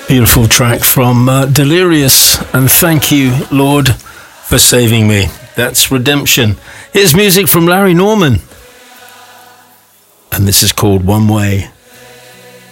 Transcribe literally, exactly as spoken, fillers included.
Beautiful track from uh, Delirious, and thank you, Lord, for saving me. That's Redemption. Here's music from Larry Norman, and this is called One Way.